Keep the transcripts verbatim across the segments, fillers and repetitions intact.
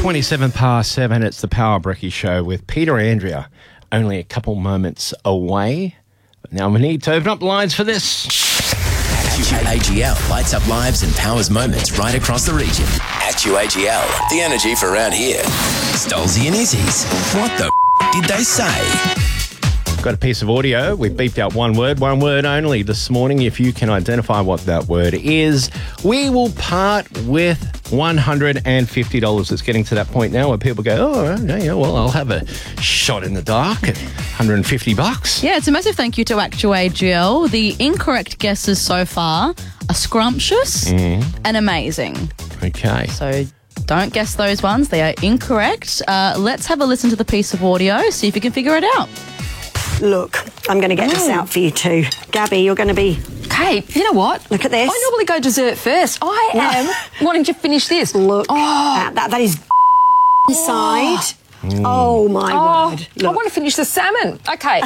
twenty-seven past seven, it's the Power Brekkie Show with Peter Andrea, only a couple moments away. But now we need to open up the lines for this. Actu A G L lights up lives and powers moments right across the region. Actu A G L, the energy for around here. Stolzy and Izzy's. What the f- did they say? Got a piece of audio. We've beeped out one word, one word only this morning. If you can identify what that word is, we will part with one hundred fifty dollars. It's getting to that point now where people go, oh, yeah, well, I'll have a shot in the dark at one hundred fifty bucks. Yeah, it's a massive thank you to Actu A G L. The incorrect guesses so far are scrumptious Mm. and amazing. Okay. So don't guess those ones. They are incorrect. Uh, let's have a listen to the piece of audio, see if you can figure it out. Look, I'm going to get this out for you too. Gabby, you're going to be... Kate, you know what? Look at this. I normally go dessert first. I No. am wanting to finish this. Look, Oh. at that, that is side. Oh, my Oh, word. I Look. want to finish the salmon. Okay.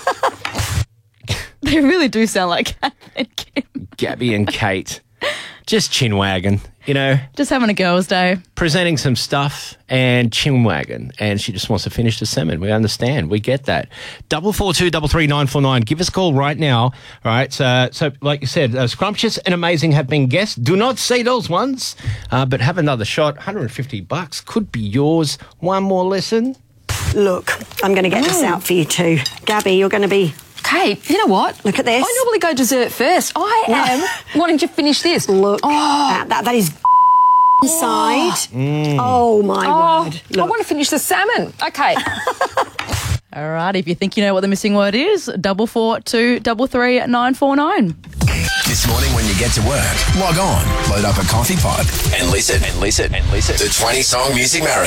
They really do sound like Kat and Kim. Gabby and Kate, just chinwagon, you know, Just having a girls' day. presenting some stuff and chinwagon, and she just wants to finish the salmon. We understand. We get that. Double four two double three nine four nine. Give us a call right now. All right. So, so like you said, uh, scrumptious and amazing have been guessed. Do not say those ones, uh, but have another shot. one hundred fifty bucks could be yours. One more listen. Look, I'm going to get this out for you too. Gabby, you're going to be... Kate, you know what? Look at this. I normally go dessert first. I No. am wanting to finish this. Look, Oh. at that, that is side. Oh, my Oh, word. I Look. want to finish the salmon. Okay. All right, if you think you know what the missing word is, double four two double three nine four nine. This morning when you get to work, log on, load up a coffee pod, and listen, and listen, and listen. The twenty song music marathon.